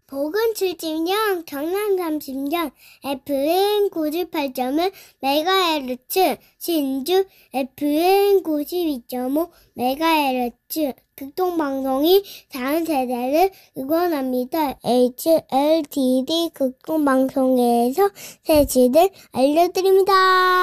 복은 70년, 경남 30년, FM 98.1 메가헤르츠, 신주 FM 92.5 메가헤르츠, 극동방송이 다음 세대를 응원합니다. HLTD 극동방송에서 새치들 알려드립니다.